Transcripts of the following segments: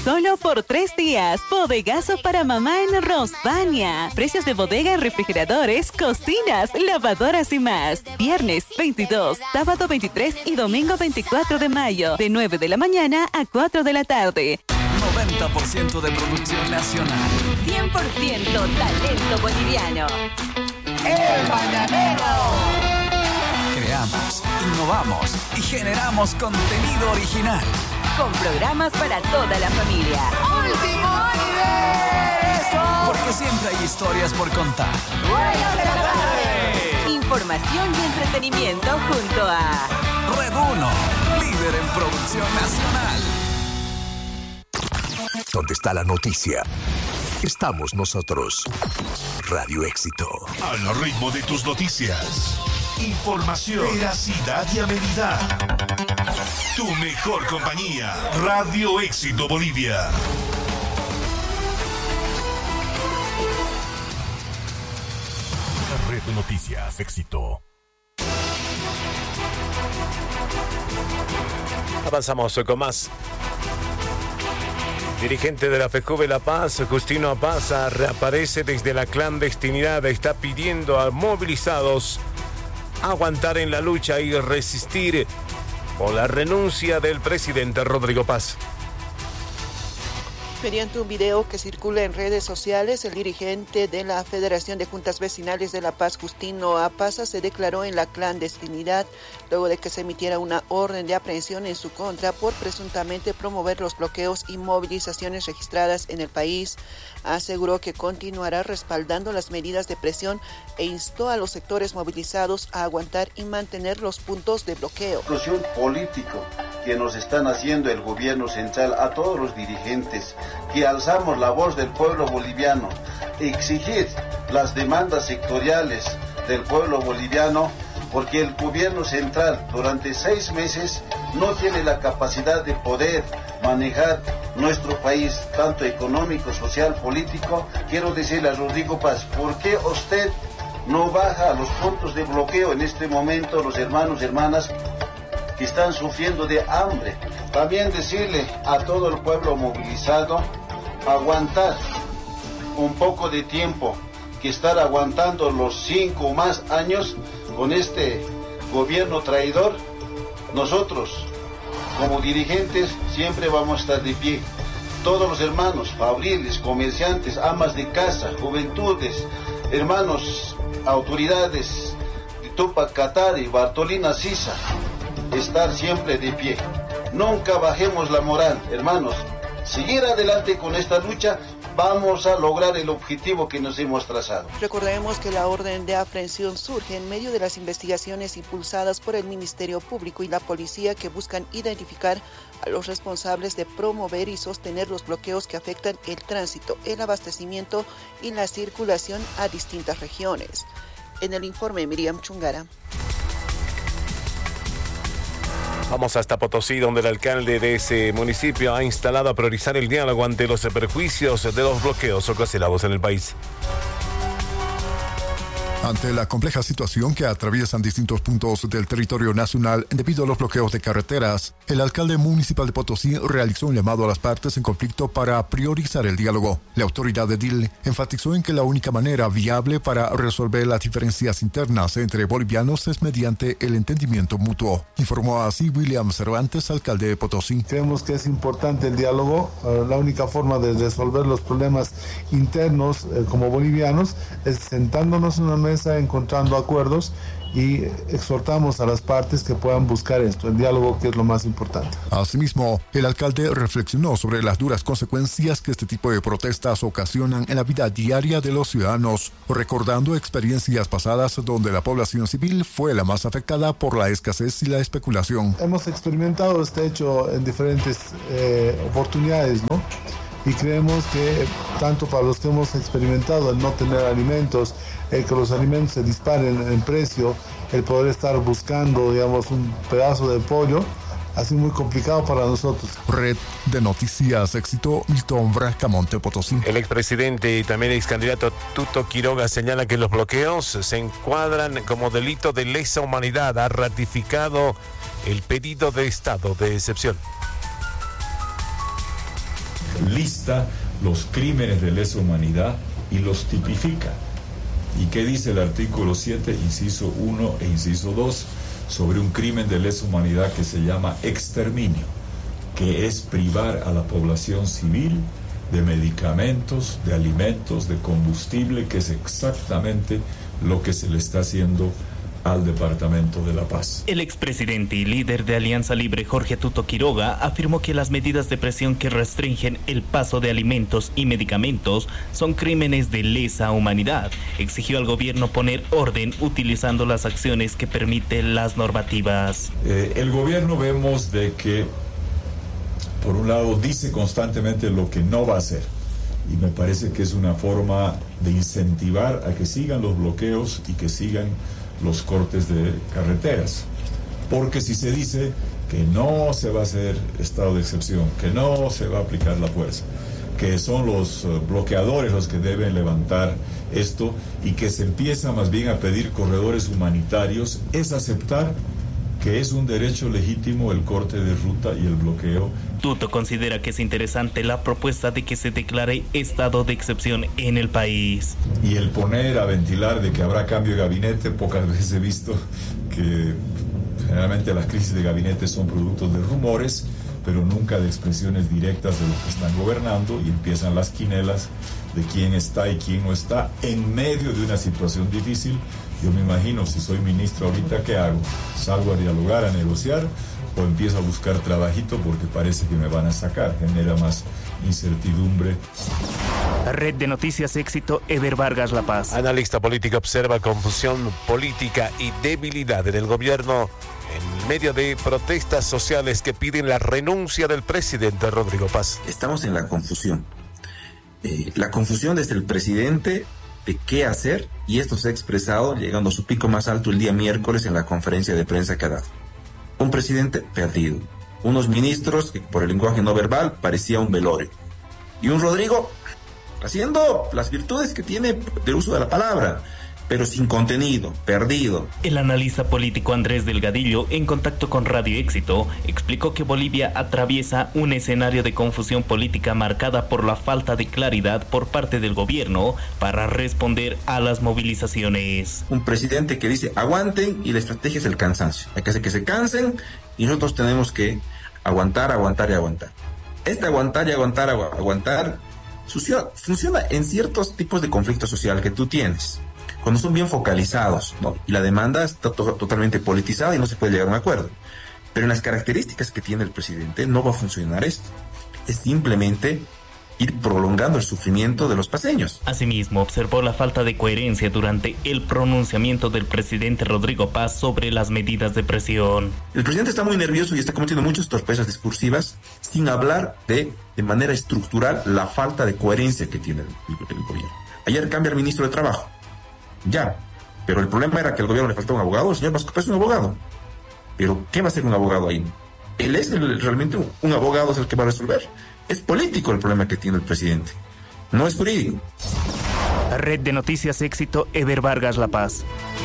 Solo por 3 días, bodegazo para mamá en Rosvania. Precios de bodega en refrigeradores, cocinas, lavadoras y más. Viernes 22, sábado 23 y domingo 24 de mayo, de 9 de la mañana a 4 de la tarde. 90% de producción nacional. 100% talento boliviano. ¡El Mañanero! Creamos, innovamos y generamos contenido original. Con programas para toda la familia. ¡Último universo! Porque siempre hay historias por contar. ¡Buenas de la tarde! Información y entretenimiento junto a Red 1, líder en producción nacional. ¿Dónde está la noticia? Estamos nosotros. Radio Éxito. Al ritmo de tus noticias. Información, veracidad y amenidad. Tu mejor compañía. Radio Éxito Bolivia. La red de noticias Éxito. Avanzamos con más. Dirigente de la FEJUVE La Paz, Justino Apaza, reaparece desde la clandestinidad. Está pidiendo a movilizados aguantar en la lucha y resistir por la renuncia del presidente Rodrigo Paz. Mediante un video que circula en redes sociales, el dirigente de la Federación de Juntas Vecinales de La Paz, Justino Apaza, se declaró en la clandestinidad luego de que se emitiera una orden de aprehensión en su contra por presuntamente promover los bloqueos y movilizaciones registradas en el país. Aseguró que continuará respaldando las medidas de presión e instó a los sectores movilizados a aguantar y mantener los puntos de bloqueo. La presión política que nos están haciendo el gobierno central a todos los dirigentes, que alzamos la voz del pueblo boliviano, exigir las demandas sectoriales del pueblo boliviano, porque el gobierno central durante 6 meses no tiene la capacidad de poder manejar nuestro país, tanto económico, social, político. Quiero decirle a Rodrigo Paz, ¿por qué usted no baja a los puntos de bloqueo en este momento, los hermanos y hermanas que están sufriendo de hambre? También decirle a todo el pueblo movilizado, aguantar un poco de tiempo, que estar aguantando los 5 o más años con este gobierno traidor. Nosotros, como dirigentes, siempre vamos a estar de pie. Todos los hermanos, fabriles, comerciantes, amas de casa, juventudes, hermanos, autoridades de Tupac Katari, Bartolina Sisa, estar siempre de pie. Nunca bajemos la moral, hermanos. Seguir adelante con esta lucha, vamos a lograr el objetivo que nos hemos trazado. Recordemos que la orden de aprehensión surge en medio de las investigaciones impulsadas por el Ministerio Público y la Policía que buscan identificar a los responsables de promover y sostener los bloqueos que afectan el tránsito, el abastecimiento y la circulación a distintas regiones. En el informe, Miriam Chungara. Vamos hasta Potosí, donde el alcalde de ese municipio ha instalado a priorizar el diálogo ante los perjuicios de los bloqueos ocasionados en el país. Ante la compleja situación que atraviesan distintos puntos del territorio nacional debido a los bloqueos de carreteras, el alcalde municipal de Potosí realizó un llamado a las partes en conflicto para priorizar el diálogo. La autoridad edil enfatizó en que la única manera viable para resolver las diferencias internas entre bolivianos es mediante el entendimiento mutuo. Informó así William Cervantes, alcalde de Potosí. Creemos que es importante el diálogo. La única forma de resolver los problemas internos como bolivianos es sentándonos en una mesa, encontrando acuerdos, y exhortamos a las partes que puedan buscar esto, el diálogo, que es lo más importante. Asimismo, el alcalde reflexionó sobre las duras consecuencias que este tipo de protestas ocasionan en la vida diaria de los ciudadanos, recordando experiencias pasadas donde la población civil fue la más afectada por la escasez y la especulación. Hemos experimentado este hecho en diferentes oportunidades, ¿no? Y creemos que tanto para los que hemos experimentado el no tener alimentos, el que los alimentos se disparen en precio, el poder estar buscando, digamos, un pedazo de pollo, ha sido muy complicado para nosotros. Red de Noticias Éxito, Milton Bracamonte, Potosí. El expresidente y también ex candidato Tuto Quiroga señala que los bloqueos se encuadran como delito de lesa humanidad. Ha ratificado el pedido de estado de excepción. lista los crímenes de lesa humanidad y los tipifica. ¿Y qué dice el artículo 7, inciso 1 e inciso 2, sobre un crimen de lesa humanidad que se llama exterminio, que es privar a la población civil de medicamentos, de alimentos, de combustible, que es exactamente lo que se le está haciendo al Departamento de la Paz? El expresidente y líder de Alianza Libre, Jorge Tuto Quiroga, afirmó que las medidas de presión que restringen el paso de alimentos y medicamentos son crímenes de lesa humanidad. Exigió al gobierno poner orden utilizando las acciones que permiten las normativas. El gobierno vemos de que, por un lado, dice constantemente lo que no va a hacer. Y me parece que es una forma de incentivar a que sigan los bloqueos y que sigan los cortes de carreteras, porque si se dice que no se va a hacer estado de excepción, que no se va a aplicar la fuerza, que son los bloqueadores los que deben levantar esto y que se empieza más bien a pedir corredores humanitarios, es aceptar que es un derecho legítimo el corte de ruta y el bloqueo. Tuto considera que es interesante la propuesta de que se declare estado de excepción en el país. Y el poner a ventilar de que habrá cambio de gabinete, pocas veces he visto que generalmente las crisis de gabinete son productos de rumores, pero nunca de expresiones directas de los que están gobernando, y empiezan las quinelas de quién está y quién no está en medio de una situación difícil. Yo me imagino, si soy ministro ahorita, ¿qué hago? ¿Salgo a dialogar, a negociar, o empiezo a buscar trabajito porque parece que me van a sacar? Genera más incertidumbre. Red de Noticias Éxito, Eber Vargas La Paz. Analista político observa confusión política y debilidad en el gobierno en medio de protestas sociales que piden la renuncia del presidente Rodrigo Paz. Estamos en la confusión. La confusión desde el presidente de qué hacer, y esto se ha expresado llegando a su pico más alto el día miércoles en la conferencia de prensa que ha dado. Un presidente perdido, unos ministros que por el lenguaje no verbal parecía un velorio, y un Rodrigo haciendo las virtudes que tiene del uso de la palabra, pero sin contenido, perdido. El analista político Andrés Delgadillo, en contacto con Radio Éxito, explicó que Bolivia atraviesa un escenario de confusión política marcada por la falta de claridad por parte del gobierno para responder a las movilizaciones. Un presidente que dice aguanten, y la estrategia es el cansancio. Hay que hacer que se cansen y nosotros tenemos que aguantar, aguantar y aguantar. Este aguantar y aguantar, aguantar funciona en ciertos tipos de conflicto social que tú tienes, cuando son bien focalizados, ¿no? Y la demanda está totalmente politizada y no se puede llegar a un acuerdo. Pero en las características que tiene el presidente no va a funcionar esto. Es simplemente ir prolongando el sufrimiento de los paseños. Asimismo, observó la falta de coherencia durante el pronunciamiento del presidente Rodrigo Paz sobre las medidas de presión. El presidente está muy nervioso y está cometiendo muchas torpezas discursivas sin hablar de manera estructural la falta de coherencia que tiene el gobierno. Ayer cambia el ministro de Trabajo. Ya, pero el problema era que al gobierno le faltaba un abogado. El señor Vázquez es un abogado. Pero ¿qué va a hacer un abogado ahí? Él es realmente un abogado, es el que va a resolver. Es político el problema que tiene el presidente, no es jurídico. Red de Noticias Éxito, Eber Vargas La Paz.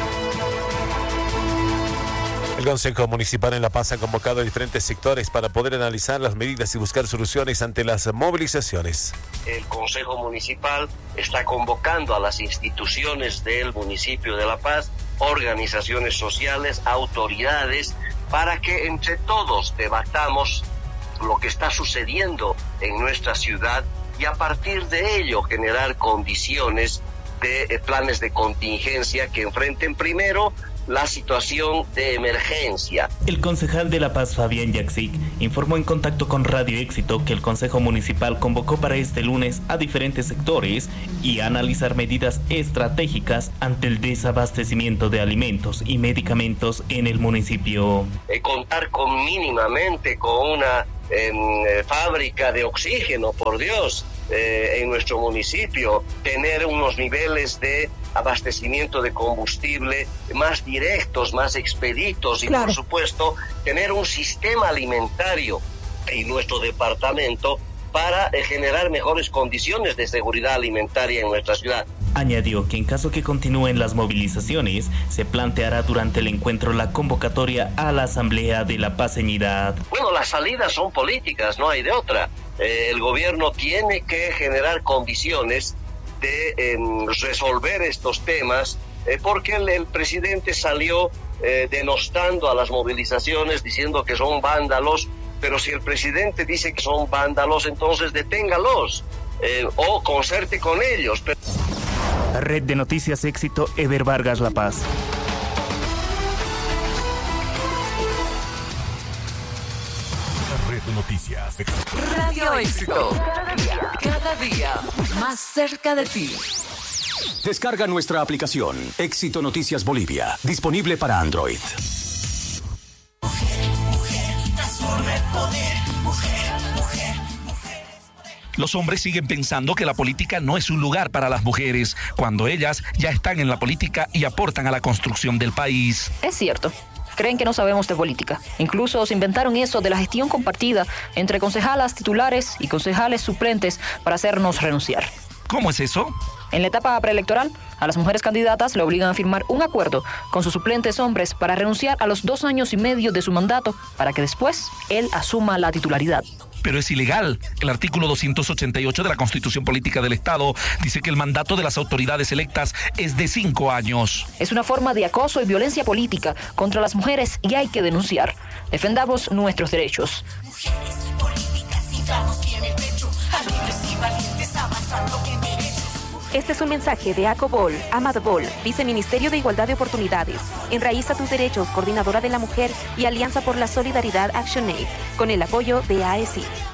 El Consejo Municipal en La Paz ha convocado a diferentes sectores para poder analizar las medidas y buscar soluciones ante las movilizaciones. El Consejo Municipal está convocando a las instituciones del municipio de La Paz, organizaciones sociales, autoridades, para que entre todos debatamos lo que está sucediendo en nuestra ciudad y a partir de ello generar condiciones de planes de contingencia que enfrenten primero la situación de emergencia. El concejal de La Paz, Fabián Yaxic, informó en contacto con Radio Éxito que el Consejo Municipal convocó para este lunes a diferentes sectores y a analizar medidas estratégicas ante el desabastecimiento de alimentos y medicamentos en el municipio. Contar mínimamente con una fábrica de oxígeno, por Dios, en nuestro municipio, tener unos niveles de abastecimiento de combustible más directos, más expeditos y claro, por supuesto tener un sistema alimentario en nuestro departamento para generar mejores condiciones de seguridad alimentaria en nuestra ciudad. Añadió que en caso que continúen las movilizaciones, se planteará durante el encuentro la convocatoria a la Asamblea de la Paceñidad. Bueno, las salidas son políticas, no hay de otra. El gobierno tiene que generar condiciones de resolver estos temas, porque el presidente salió denostando a las movilizaciones, diciendo que son vándalos, pero si el presidente dice que son vándalos, entonces deténgalos o concerte con ellos. Red de Noticias Éxito, Eder Vargas, La Paz. Red de Noticias Éxito. Radio Éxito. Cada día más cerca de ti. Descarga nuestra aplicación Éxito Noticias Bolivia, disponible para Android. Los hombres siguen pensando que la política no es un lugar para las mujeres, cuando ellas ya están en la política y aportan a la construcción del país. Es cierto. Creen que no sabemos de política. Incluso se inventaron eso de la gestión compartida entre concejalas titulares y concejales suplentes para hacernos renunciar. ¿Cómo es eso? En la etapa preelectoral, a las mujeres candidatas le obligan a firmar un acuerdo con sus suplentes hombres para renunciar a los 2 años y medio de su mandato para que después él asuma la titularidad. Pero es ilegal. El artículo 288 de la Constitución Política del Estado dice que el mandato de las autoridades electas es de 5 años. Es una forma de acoso y violencia política contra las mujeres y hay que denunciar. Defendamos nuestros derechos. Mujeres políticas, inflamos bien el pecho, alegres y valientes avanzando en derechos. Este es un mensaje de ACOBOL, Amado Bol, Viceministerio de Igualdad de Oportunidades, Enraiza tus Derechos, Coordinadora de la Mujer y Alianza por la Solidaridad ActionAid, con el apoyo de AECI.